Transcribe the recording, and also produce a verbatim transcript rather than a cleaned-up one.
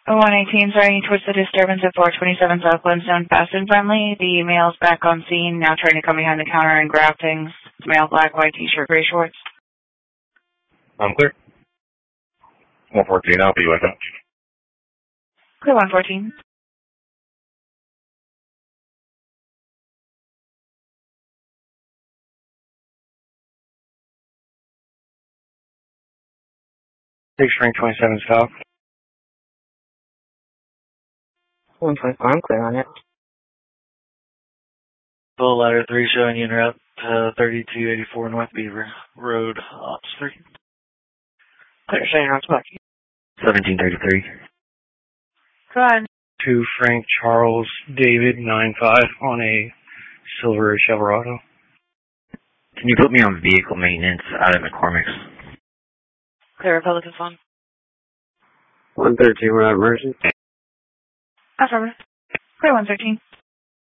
one eighteen, sorry, towards the disturbance at four twenty-seven South Glenstone, fast and friendly. The male's back on scene, now trying to come behind the counter and grab things. Male, black, white t-shirt, gray shorts. I'm clear. one fourteen, I'll be with him. Clear one fourteen. Big String twenty-seven South. one twenty-four, I'm clear on it. Full ladder three showing you en route to thirty-two eighty-four North Beaver Road, Ops three. Clear, showing route to Bucky. seventeen thirty-three. Go ahead. To Frank Charles David nine five on a silver Silverado. Can you put me on vehicle maintenance out of McCormick's? Clear Republican phone. one thirteen, we're at emergency. Affirmative. Clear one thirteen.